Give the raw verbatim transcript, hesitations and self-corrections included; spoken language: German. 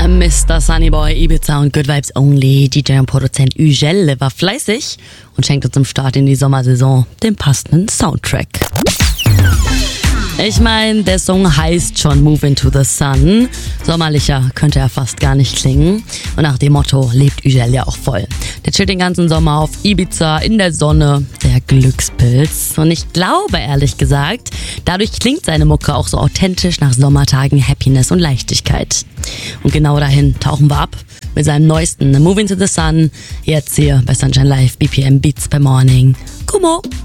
Mister Sunnyboy, Ibiza und Good Vibes Only. D J und Produzent Ugel war fleißig und schenkte zum Start in die Sommersaison den passenden Soundtrack. Ich meine, der Song heißt schon Move into the Sun. Sommerlicher könnte er fast gar nicht klingen. Und nach dem Motto lebt Ugel ja auch voll. Der chillt den ganzen Sommer auf Ibiza, in der Sonne, der Glückspilz. Und ich glaube, ehrlich gesagt, dadurch klingt seine Mucke auch so authentisch nach Sommertagen Happiness und Leichtigkeit. Und genau dahin tauchen wir ab mit seinem neuesten Move into the Sun. Jetzt hier bei Sunshine Live, B P M Beats by Morning. Kumo!